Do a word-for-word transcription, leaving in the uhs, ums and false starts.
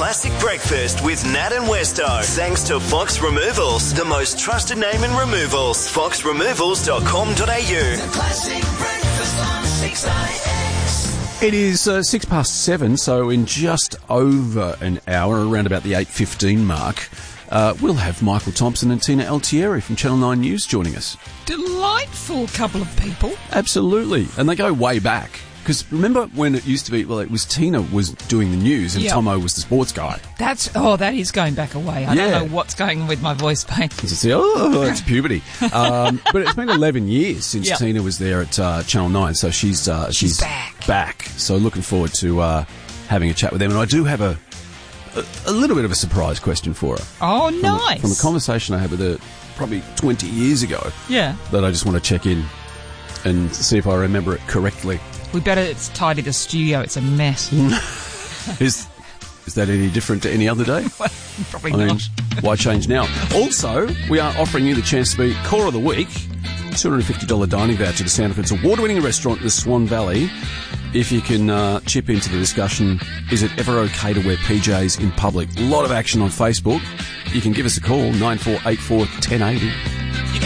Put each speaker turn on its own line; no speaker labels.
Classic Breakfast with Nat and Westo. Thanks to Fox Removals, the most trusted name in removals. fox removals dot com dot a u.
The Classic Breakfast on six I X.
It is uh, six past seven, so in just over an hour, around about the eight fifteen mark, uh, we'll have Michael Thompson and Tina Altieri from Channel nine News joining us.
Delightful couple of people.
Absolutely. And they go way back. Because remember when it used to be, well, it was Tina was doing the news and
Yep.
Tomo was the sports guy.
That's oh, that is going back away. I
Yeah.
don't know what's going on with my voice pain.
You see, oh, it's puberty. Um, but it's been eleven years since
Yep.
Tina was there at uh, Channel nine, so she's uh, she's,
She's back.
back. So looking forward to uh, having a chat with them. And I do have a, a a little bit of a surprise question for her.
Oh,
From,
nice.
From a conversation I had with her probably twenty years ago
Yeah.
that I just want to check in and see if I remember it correctly.
We better tidy the studio. It's a mess.
Is is that any different to any other day?
Probably
I mean,
not.
why change now? Also, we are offering you the chance to be Core of the Week, two hundred fifty dollars dining voucher to Sandford's award-winning restaurant, the Swan Valley. If you can uh, chip into the discussion, is it ever okay to wear P Js in public? A lot of action on Facebook. You can give us a call, nine four eight four, one zero eight zero.